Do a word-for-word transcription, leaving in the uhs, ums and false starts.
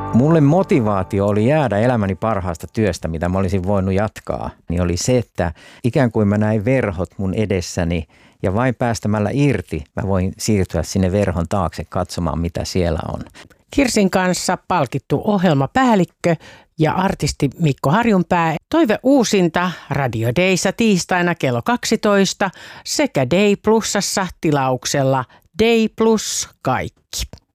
Mulle motivaatio oli jäädä elämäni parhaasta työstä, mitä mä olisin voinut jatkaa, niin oli se, että ikään kuin mä näin verhot mun edessäni ja vain päästämällä irti mä voin siirtyä sinne verhon taakse katsomaan, mitä siellä on. Kirsin kanssa palkittu ohjelmapäällikkö ja artisti Mikko Harjunpää. Toive uusinta Radio Dayssa tiistaina kello kaksitoista sekä Day Plusassa tilauksella Day Plus kaikki.